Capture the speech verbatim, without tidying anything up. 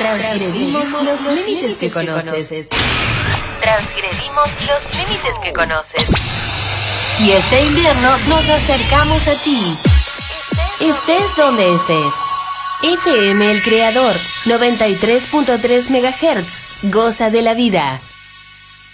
Transgredimos los límites que conoces. Transgredimos los límites que conoces. Y este invierno nos acercamos a ti. Estés donde estés. F M El Creador, noventa y tres punto tres megahertz. Goza de la vida.